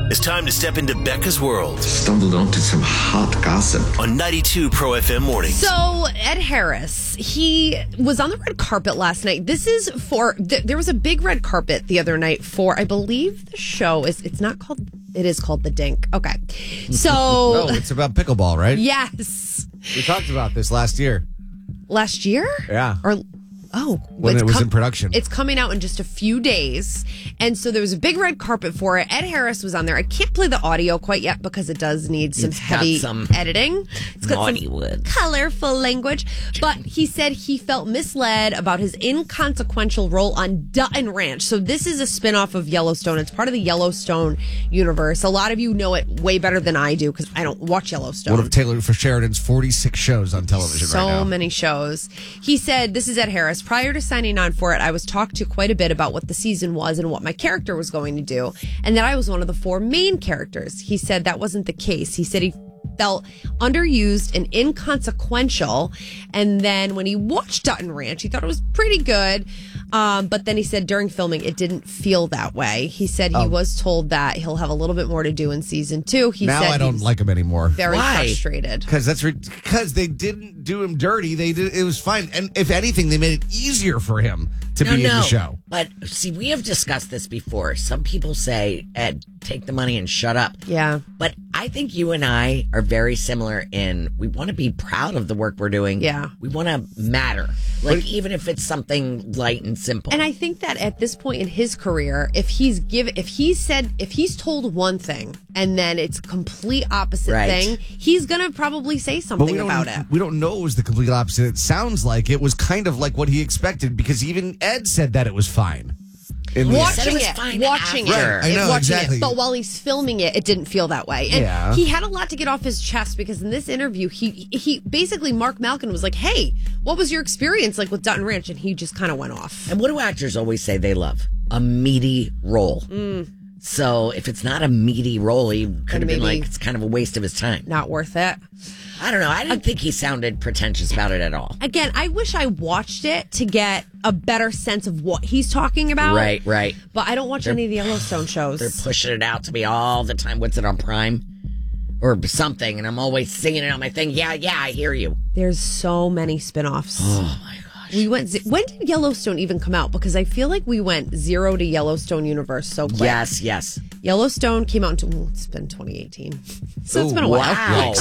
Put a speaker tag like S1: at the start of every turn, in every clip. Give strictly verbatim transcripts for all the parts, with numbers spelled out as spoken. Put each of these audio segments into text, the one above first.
S1: It's time to step into Becca's world.
S2: Stumbled onto some hot gossip.
S1: On ninety-two Pro F M Mornings.
S3: So, Ed Harris, he was on the red carpet last night. This is for, th- there was a big red carpet the other night for, I believe the show is, it's not called, it is called The Dink. Okay. So.
S4: Oh, it's about pickleball, right?
S3: Yes.
S4: We talked about this last year.
S3: Last year?
S4: Yeah.
S3: Or, oh.
S4: When
S3: it's
S4: it was
S3: com-
S4: in production.
S3: It's coming out in just a few days. And so there was a big red carpet for it. Ed Harris was on there. I can't play the audio quite yet because it does need some
S5: It's got
S3: heavy
S5: some
S3: editing. It's got some
S5: Hollywood.
S3: colorful language. But he said he felt misled about his inconsequential role on Dutton Ranch. So this is a spinoff of Yellowstone. It's part of the Yellowstone universe. A lot of you know it way better than I do because I don't watch Yellowstone.
S4: One of Taylor for Sheridan's forty-six shows on television
S3: so
S4: right now.
S3: So many shows. He said, this is Ed Harris. Prior to signing on for it, I was talked to quite a bit about what the season was and what my character was going to do, and that I was one of the four main characters. He said that wasn't the case. He said he felt underused and inconsequential, and then when he watched Dutton Ranch, he thought it was pretty good, um, but then he said during filming it didn't feel that way. He said he
S4: Oh.
S3: was told that he'll have a little bit more to do in season two. He
S4: now
S3: said
S4: I don't
S3: he's
S4: like him anymore.
S3: very
S5: Why?
S3: frustrated.
S4: Because that's because they didn't do him dirty. They did. It was fine, and if anything, they made it easier for him to
S5: No,
S4: be in
S5: no.
S4: the show.
S5: But see, we have discussed this before. Some people say, Ed, take the money and shut up.
S3: Yeah.
S5: But I think you and I are very similar in we want to be proud of the work we're doing.
S3: Yeah.
S5: We want to matter. Like, even if it's something light and simple.
S3: And I think that at this point in his career, if he's given, if he's said, if he's told one thing and then it's complete opposite
S5: Right.
S3: thing, he's gonna probably say
S4: But
S3: something
S4: we don't.
S3: about it.
S4: We don't know it was the complete opposite. It sounds like it was kind of like what he expected because even Ed said that it was fine. In the-
S5: said
S3: Watching
S5: it was
S3: it,
S5: fine
S3: watching
S5: after.
S3: it,
S4: Right, I know,
S3: watching
S4: exactly.
S3: it. But while he's filming it, it didn't feel that way. And
S4: Yeah.
S3: he had a lot to get off his chest because in this interview, he he basically Mark Malkin was like, "Hey, what was your experience like with Dutton Ranch?" And he just kind of went off.
S5: And what do actors always say they love? A meaty role.
S3: Mm.
S5: So if it's not a meaty role, he could have been
S3: maybe-
S5: like, it's kind of a waste of his time.
S3: Not worth it.
S5: I don't know. I didn't think he sounded pretentious about it at all.
S3: Again, I wish I watched it to get a better sense of what he's talking about.
S5: Right, right.
S3: But I don't watch any of the Yellowstone shows.
S5: They're pushing it out to me all the time. What's it on Prime? Or something. And I'm always singing it on my thing. Yeah, yeah, I hear you.
S3: There's so many spinoffs.
S5: Oh, my gosh.
S3: We went. ze- When did Yellowstone even come out? Because I feel like we went zero to Yellowstone universe so quick.
S5: Yes, yes.
S3: Yellowstone came out in. Well, it's been twenty eighteen, so it's
S4: Ooh,
S3: been a while.
S5: Wow.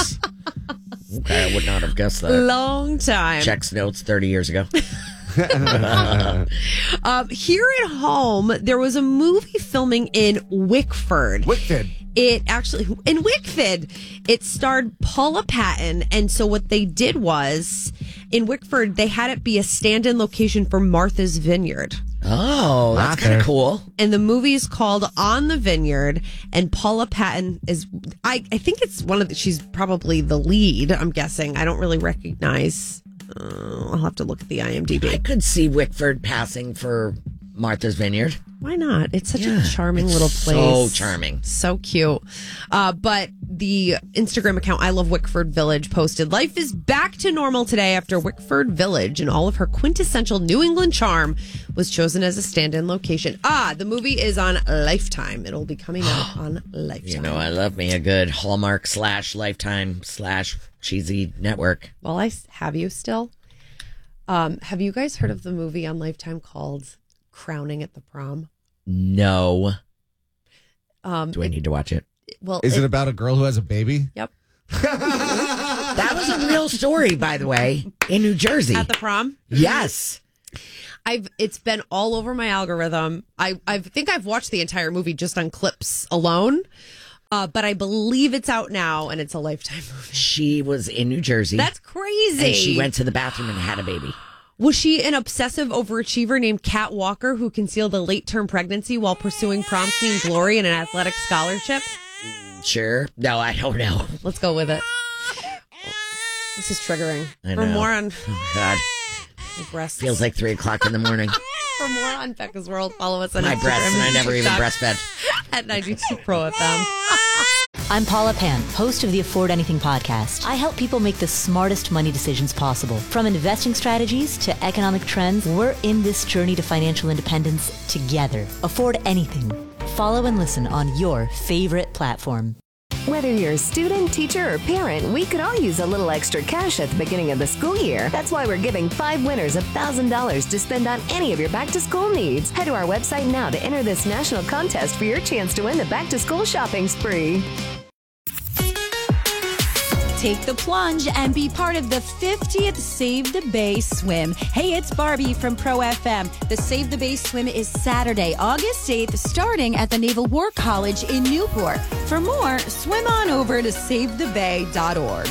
S5: Okay, I would not have guessed that.
S3: Long time.
S5: Checks notes thirty years ago.
S3: Um, here at home, there was a movie filming in Wickford.
S4: Wickford.
S3: It actually, in Wickford, it starred Paula Patton. And so what they did was, in Wickford, they had it be a stand-in location for Martha's Vineyard.
S5: Oh, that's
S4: Not
S5: kind
S4: there.
S5: of cool.
S3: And the movie is called On the Vineyard, and Paula Patton is, I, I think it's one of the, she's probably the lead, I'm guessing. I don't really recognize, uh, I'll have to look at the I M D B.
S5: I could see Wickford passing for Martha's Vineyard.
S3: Why not? It's such
S5: Yeah,
S3: a charming
S5: it's
S3: little place.
S5: so charming.
S3: So cute. Uh, but the Instagram account, I Love Wickford Village, posted, life is back to normal today after Wickford Village and all of her quintessential New England charm was chosen as a stand-in location. Ah, the movie is on Lifetime. It'll be coming out on Lifetime.
S5: You know, I love me a good Hallmark slash Lifetime slash cheesy network.
S3: Well, I s- have you still. Um, have you guys heard of the movie on Lifetime called Crowning at the Prom?
S5: No.
S3: Um,
S5: Do I need to watch it?
S3: well,
S4: Is it about a girl who has a baby?
S3: Yep.
S5: That was a real story, by the way, in New Jersey.
S3: At the prom?
S5: Yes.
S3: I've it's been all over my algorithm. I I think I've watched the entire movie just on clips alone. Uh, but I believe it's out now and it's a Lifetime movie.
S5: She was in New Jersey.
S3: That's crazy.
S5: And she went to the bathroom and had a baby.
S3: Was she an obsessive overachiever named Kat Walker who concealed a late term pregnancy while pursuing prom queen glory and an athletic scholarship?
S5: Sure. No, I don't know.
S3: Let's go with it. This is triggering.
S5: I
S3: For
S5: know.
S3: more on
S5: Oh, God.
S3: breasts.
S5: Feels like three o'clock in the morning.
S3: For more on Becca's World, follow us on
S5: My
S3: Instagram
S5: breasts, and I never even
S3: TikTok
S5: breastfed.
S3: at ninety-two Pro F M.
S6: I'm Paula Pan, host of the Afford Anything podcast. I help people make the smartest money decisions possible. From investing strategies to economic trends, we're in this journey to financial independence together. Afford Anything. Follow and listen on your favorite platform.
S7: Whether you're a student, teacher, or parent, we could all use a little extra cash at the beginning of the school year. That's why we're giving five winners one thousand dollars to spend on any of your back-to-school needs. Head to our website now to enter this national contest for your chance to win the back-to-school shopping spree.
S8: Take the plunge and be part of the fiftieth Save the Bay Swim. Hey, it's Barbie from Pro F M. The Save the Bay Swim is Saturday, August eighth, starting at the Naval War College in Newport. For more, swim on over to save the bay dot org.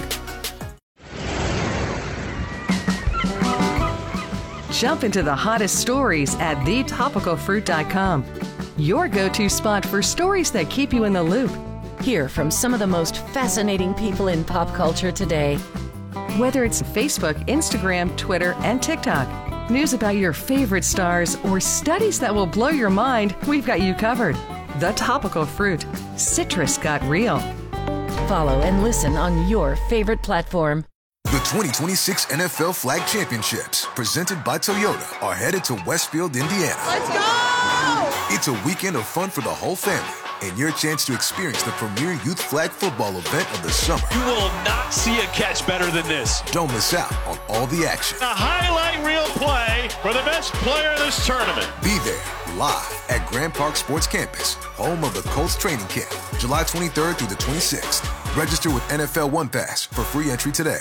S9: Jump into the hottest stories at the topical fruit dot com. Your go-to spot for stories that keep you in the loop. Hear from some of the most fascinating people in pop culture today. Whether it's Facebook, Instagram, Twitter, and TikTok, news about your favorite stars, or studies that will blow your mind, we've got you covered. The Topical Fruit. Citrus got real. Follow and listen on your favorite platform.
S10: The twenty twenty-six N F L Flag Championships, presented by Toyota, are headed to Westfield, Indiana.
S11: Let's go!
S10: It's a weekend of fun for the whole family, and your chance to experience the premier youth flag football event of the summer.
S12: You will not see a catch better than this.
S10: Don't miss out on all the action.
S12: A highlight reel play for the best player in this tournament.
S10: Be there live at Grand Park Sports Campus, home of the Colts training camp, July twenty-third through the twenty-sixth. Register with N F L One Pass for free entry today.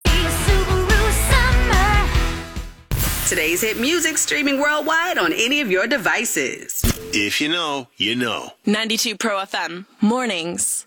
S13: Today's hit music streaming worldwide on any of your devices.
S1: If you know, you know.
S14: ninety-two Pro F M, mornings.